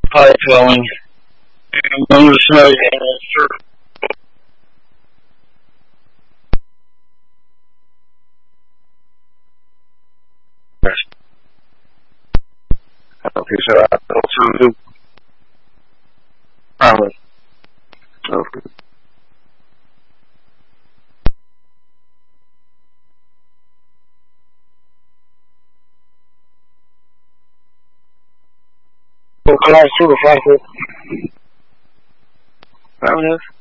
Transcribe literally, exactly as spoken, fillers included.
pipe dwelling. I'm going to smell animals. Okay, so I don't do probably. Okay. Class two to Frankfurt. Probably.